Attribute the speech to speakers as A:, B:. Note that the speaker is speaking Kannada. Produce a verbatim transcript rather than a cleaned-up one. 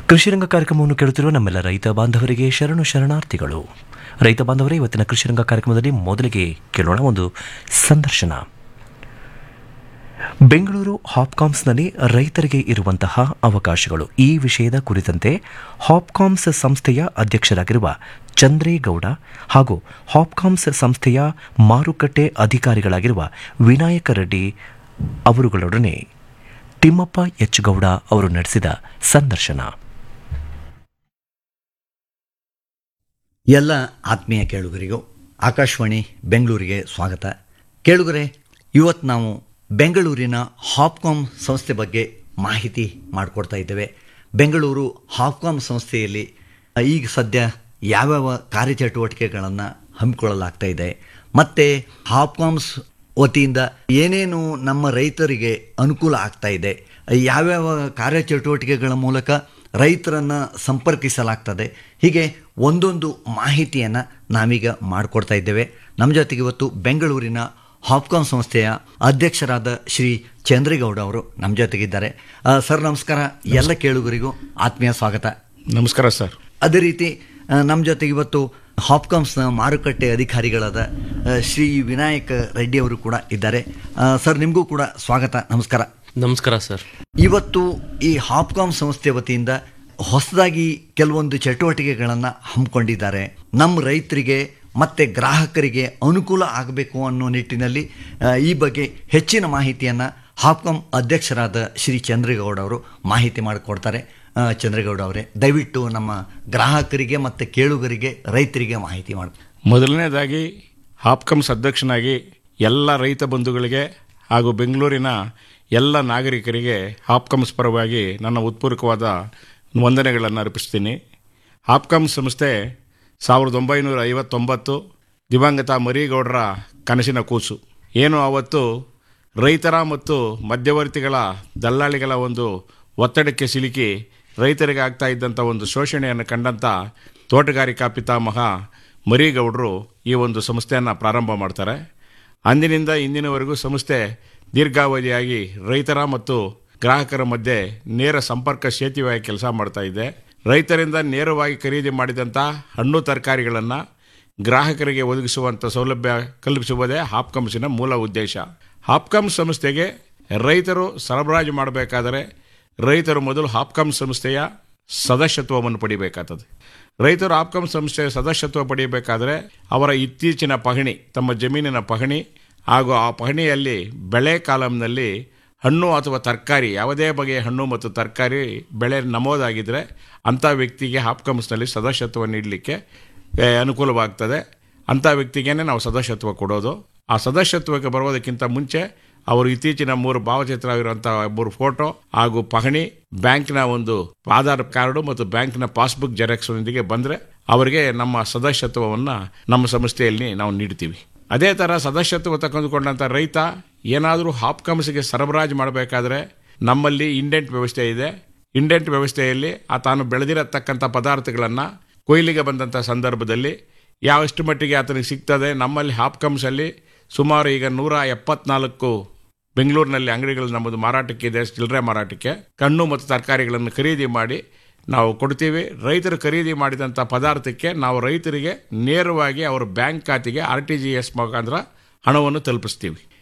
A: ಕೃಷಿರಂಗ ಕಾರ್ಯಕ್ರಮವನ್ನು ಕೇಳುತ್ತಿರುವ ನಮ್ಮೆಲ್ಲ ರೈತ ಬಾಂಧವರಿಗೆ ಶರಣು ಶರಣಾರ್ಥಿಗಳು. ರೈತ ಬಾಂಧವರೇ, ಇವತ್ತಿನ ಕೃಷಿರಂಗ ಕಾರ್ಯಕ್ರಮದಲ್ಲಿ ಮೊದಲಿಗೆ ಕೇಳೋಣ ಒಂದು ಸಂದರ್ಶನ. ಬೆಂಗಳೂರು ಹಾಪ್ಕಾಮ್ಸ್ನಲ್ಲಿ ರೈತರಿಗೆ ಇರುವಂತಹ ಅವಕಾಶಗಳು, ಈ ವಿಷಯದ ಕುರಿತಂತೆ ಹಾಪ್ಕಾಮ್ಸ್ ಸಂಸ್ಥೆಯ ಅಧ್ಯಕ್ಷರಾಗಿರುವ ಚಂದ್ರೇಗೌಡ ಹಾಗೂ ಹಾಪ್ಕಾಮ್ಸ್ ಸಂಸ್ಥೆಯ ಮಾರುಕಟ್ಟೆ ಅಧಿಕಾರಿಗಳಾಗಿರುವ ವಿನಾಯಕ ರೆಡ್ಡಿ ಅವರುಗಳೊಡನೆ ತಿಮ್ಮಪ್ಪ ಎಚ್ ಗೌಡ ಅವರು ನಡೆಸಿದ ಸಂದರ್ಶನ.
B: ಎಲ್ಲ ಆತ್ಮೀಯ ಕೇಳುಗರಿಗೂ ಆಕಾಶವಾಣಿ ಬೆಂಗಳೂರಿಗೆ ಸ್ವಾಗತ. ಕೇಳುಗರೆ, ಇವತ್ತು ನಾವು ಬೆಂಗಳೂರಿನ ಹಾಪ್ಕಾಮ್ ಸಂಸ್ಥೆ ಬಗ್ಗೆ ಮಾಹಿತಿ ಮಾಡಿಕೊಡ್ತಾ ಇದ್ದೇವೆ. ಬೆಂಗಳೂರು ಹಾಪ್ಕಾಮ್ ಸಂಸ್ಥೆಯಲ್ಲಿ ಈಗ ಸದ್ಯ ಯಾವ್ಯಾವ ಕಾರ್ಯಚಟುವಟಿಕೆಗಳನ್ನು ಹಮ್ಮಿಕೊಳ್ಳಲಾಗ್ತಾ ಇದೆ, ಮತ್ತು ಹಾಪ್ಕಾಮ್ಸ್ ವತಿಯಿಂದ ಏನೇನು ನಮ್ಮ ರೈತರಿಗೆ ಅನುಕೂಲ ಆಗ್ತಾ ಇದೆ, ಯಾವ್ಯಾವ ಕಾರ್ಯಚಟುವಟಿಕೆಗಳ ಮೂಲಕ ರೈತರನ್ನು ಸಂಪರ್ಕಿಸಲಾಗ್ತದೆ, ಹೀಗೆ ಒಂದೊಂದು ಮಾಹಿತಿಯನ್ನು ನಾವೀಗ ಮಾಡಿಕೊಡ್ತಾ ಇದ್ದೇವೆ. ನಮ್ಮ ಜೊತೆಗೆ ಇವತ್ತು ಬೆಂಗಳೂರಿನ ಹಾಪ್ಕಾಮ್ ಸಂಸ್ಥೆಯ ಅಧ್ಯಕ್ಷರಾದ ಶ್ರೀ ಚಂದ್ರೇಗೌಡ ಅವರು ನಮ್ಮ ಜೊತೆಗಿದ್ದಾರೆ. ಸರ್ ನಮಸ್ಕಾರ. ಎಲ್ಲ ಕೇಳುಗರಿಗೂ ಆತ್ಮೀಯ ಸ್ವಾಗತ.
C: ನಮಸ್ಕಾರ ಸರ್.
B: ಅದೇ ರೀತಿ ನಮ್ಮ ಜೊತೆಗೆ ಇವತ್ತು ಹಾಪ್ಕಾಮ್ಸ್ನ ಮಾರುಕಟ್ಟೆ ಅಧಿಕಾರಿಗಳಾದ ಶ್ರೀ ವಿನಾಯಕ ರೆಡ್ಡಿ ಅವರು ಕೂಡ ಇದ್ದಾರೆ. ಸರ್, ನಿಮಗೂ ಕೂಡ ಸ್ವಾಗತ. ನಮಸ್ಕಾರ.
D: ನಮಸ್ಕಾರ ಸರ್.
B: ಇವತ್ತು ಈ ಹಾಪ್ಕಾಮ್ ಸಂಸ್ಥೆ ವತಿಯಿಂದ ಹೊಸದಾಗಿ ಕೆಲವೊಂದು ಚಟುವಟಿಕೆಗಳನ್ನು ಹಮ್ಮಿಕೊಂಡಿದ್ದಾರೆ. ನಮ್ಮ ರೈತರಿಗೆ ಮತ್ತು ಗ್ರಾಹಕರಿಗೆ ಅನುಕೂಲ ಆಗಬೇಕು ಅನ್ನೋ ನಿಟ್ಟಿನಲ್ಲಿ ಈ ಬಗ್ಗೆ ಹೆಚ್ಚಿನ ಮಾಹಿತಿಯನ್ನು ಹಾಪ್ಕಾಮ್ ಅಧ್ಯಕ್ಷರಾದ ಶ್ರೀ ಚಂದ್ರೇಗೌಡ ಅವರು ಮಾಹಿತಿ ಮಾಡಿಕೊಡ್ತಾರೆ. ಚಂದ್ರೇಗೌಡ ಅವರೇ, ದಯವಿಟ್ಟು ನಮ್ಮ ಗ್ರಾಹಕರಿಗೆ ಮತ್ತು ಕೇಳುಗರಿಗೆ, ರೈತರಿಗೆ ಮಾಹಿತಿ ಮಾಡಿ.
C: ಮೊದಲನೇದಾಗಿ ಹಾಪ್ಕಾಮ್ಸ್ ಅಧ್ಯಕ್ಷನಾಗಿ ಎಲ್ಲ ರೈತ ಬಂಧುಗಳಿಗೆ ಹಾಗೂ ಬೆಂಗಳೂರಿನ ಎಲ್ಲ ನಾಗರಿಕರಿಗೆ ಹಾಪ್ಕಾಮ್ಸ್ ಪರವಾಗಿ ನನ್ನ ಉತ್ಪೂರ್ವಕವಾದ ವಂದನೆಗಳನ್ನು ಅರ್ಪಿಸ್ತೀನಿ. ಹಾಪ್ಕಾಮ್ಸ್ ಸಂಸ್ಥೆ ಸಾವಿರದ ಒಂಬೈನೂರ ಐವತ್ತೊಂಬತ್ತು ದಿವಂಗತ ಮರೀಗೌಡರ ಕನಸಿನ ಕೂಸು. ಏನು ಆವತ್ತು ರೈತರ ಮತ್ತು ಮಧ್ಯವರ್ತಿಗಳ ದಲ್ಲಾಳಿಗಳ ಒಂದು ಒತ್ತಡಕ್ಕೆ ಸಿಲುಕಿ ರೈತರಿಗೆ ಆಗ್ತಾ ಇದ್ದಂಥ ಒಂದು ಶೋಷಣೆಯನ್ನು ಕಂಡಂಥ ತೋಟಗಾರಿಕಾ ಪಿತಾಮಹ ಮರೀಗೌಡರು ಈ ಒಂದು ಸಂಸ್ಥೆಯನ್ನು ಪ್ರಾರಂಭ ಮಾಡ್ತಾರೆ. ಅಂದಿನಿಂದ ಇಂದಿನವರೆಗೂ ಸಂಸ್ಥೆ ದೀರ್ಘಾವಧಿಯಾಗಿ ರೈತರ ಮತ್ತು ಗ್ರಾಹಕರ ಮಧ್ಯೆ ನೇರ ಸಂಪರ್ಕ ಸೇತುವೆಯಾಗಿ ಕೆಲಸ ಮಾಡ್ತಾ ಇದೆ. ರೈತರಿಂದ ನೇರವಾಗಿ ಖರೀದಿ ಮಾಡಿದಂಥ ಹಣ್ಣು ತರಕಾರಿಗಳನ್ನು ಗ್ರಾಹಕರಿಗೆ ಒದಗಿಸುವಂಥ ಸೌಲಭ್ಯ ಕಲ್ಪಿಸುವುದೇ ಹಾಪ್ಕಾಮ್ಸಿನ ಮೂಲ ಉದ್ದೇಶ. ಹಾಪ್ಕಾಮ್ಸ್ ಸಂಸ್ಥೆಗೆ ರೈತರು ಸರಬರಾಜು ಮಾಡಬೇಕಾದರೆ ರೈತರು ಮೊದಲು ಹಾಪ್ಕಾಮ್ ಸಂಸ್ಥೆಯ ಸದಸ್ಯತ್ವವನ್ನು ಪಡಿಬೇಕಾಗ್ತದೆ. ರೈತರು ಹಾಪ್ಕಾಮ್ ಸಂಸ್ಥೆಯ ಸದಸ್ಯತ್ವ ಪಡೆಯಬೇಕಾದರೆ ಅವರ ಇತ್ತೀಚಿನ ಪಹಣಿ, ತಮ್ಮ ಜಮೀನಿನ ಪಹಣಿ ಹಾಗೂ ಆ ಪಹಣಿಯಲ್ಲಿ ಬೆಳೆ ಕಾಲಂನಲ್ಲಿ ಹಣ್ಣು ಅಥವಾ ತರಕಾರಿ, ಯಾವುದೇ ಬಗೆಯ ಹಣ್ಣು ಮತ್ತು ತರಕಾರಿ ಬೆಳೆ ನಮೂದಾಗಿದ್ದರೆ ಅಂಥ ವ್ಯಕ್ತಿಗೆ ಹಾಪ್ಕಾಮ್ಸ್ನಲ್ಲಿ ಸದಸ್ಯತ್ವ ನೀಡಲಿಕ್ಕೆ ಅನುಕೂಲವಾಗ್ತದೆ. ಅಂಥ ವ್ಯಕ್ತಿಗೇ ನಾವು ಸದಸ್ಯತ್ವ ಕೊಡೋದು. ಆ ಸದಸ್ಯತ್ವಕ್ಕೆ ಬರೋದಕ್ಕಿಂತ ಮುಂಚೆ ಅವರು ಇತ್ತೀಚಿನ ಮೂರು ಭಾವಚಿತ್ರ ಇರುವಂಥ ಮೂರು ಫೋಟೋ ಹಾಗೂ ಪಹಣಿ, ಬ್ಯಾಂಕ್ನ ಒಂದು ಆಧಾರ್ ಕಾರ್ಡು ಮತ್ತು ಬ್ಯಾಂಕ್ನ ಪಾಸ್ಬುಕ್ ಜೆರಾಕ್ಸ್ನೊಂದಿಗೆ ಬಂದರೆ ಅವರಿಗೆ ನಮ್ಮ ಸದಸ್ಯತ್ವವನ್ನು ನಮ್ಮ ಸಂಸ್ಥೆಯಲ್ಲಿ ನಾವು ನೀಡ್ತೀವಿ. ಅದೇ ಥರ ಸದಸ್ಯತ್ವ ತೆಗೆದುಕೊಂಡಂಥ ರೈತ ಏನಾದರೂ ಹಾಪ್ಕಾಮ್ಸ್ಗೆ ಸರಬರಾಜು ಮಾಡಬೇಕಾದ್ರೆ ನಮ್ಮಲ್ಲಿ ಇಂಡೆಂಟ್ ವ್ಯವಸ್ಥೆ ಇದೆ. ಇಂಡೆಂಟ್ ವ್ಯವಸ್ಥೆಯಲ್ಲಿ ಆ ತಾನು ಬೆಳೆದಿರತಕ್ಕಂಥ ಪದಾರ್ಥಗಳನ್ನು ಕೊಯ್ಲಿಗೆ ಬಂದಂಥ ಸಂದರ್ಭದಲ್ಲಿ ಯಾವಷ್ಟು ಮಟ್ಟಿಗೆ ಆತನಿಗೆ ಸಿಗ್ತದೆ. ನಮ್ಮಲ್ಲಿ ಹಾಪ್ಕಾಮ್ಸಲ್ಲಿ ಸುಮಾರು ಈಗ ನೂರ ಎಪ್ಪತ್ನಾಲ್ಕು ಬೆಂಗಳೂರಿನಲ್ಲಿ ಅಂಗಡಿಗಳು ನಮ್ಮದು ಮಾರಾಟಕ್ಕಿದೆ, ಚಿಲ್ಲರೆ ಮಾರಾಟಕ್ಕೆ. ಹಣ್ಣು ಮತ್ತು ತರಕಾರಿಗಳನ್ನು ಖರೀದಿ ಮಾಡಿ ನಾವು ಕೊಡ್ತೀವಿ. ರೈತರು ಖರೀದಿ ಮಾಡಿದಂಥ ಪದಾರ್ಥಕ್ಕೆ ನಾವು ರೈತರಿಗೆ ನೇರವಾಗಿ ಅವರ ಬ್ಯಾಂಕ್ ಖಾತೆಗೆ ಆರ್ ಟಿ ಜಿ ಎಸ್ ಮುಖಾಂತರ ಹಣವನ್ನು ತಲುಪಿಸ್ತೀವಿ.